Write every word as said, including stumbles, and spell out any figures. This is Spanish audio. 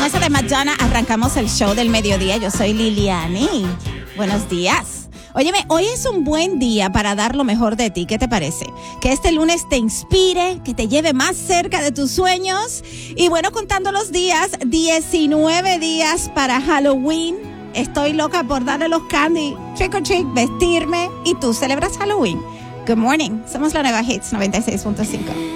Con eso de Madonna arrancamos el show del mediodía. Yo soy Liliani. Buenos días. Óyeme, hoy es un buen día para dar lo mejor de ti. ¿Qué te parece? Que este lunes te inspire, que te lleve más cerca de tus sueños. Y bueno, contando los días, diecinueve días para Halloween. Estoy loca por darle los candy, trick or treat, vestirme. ¿Y tú celebras Halloween? Good morning. Somos la Nueva Hits noventa y seis punto cinco.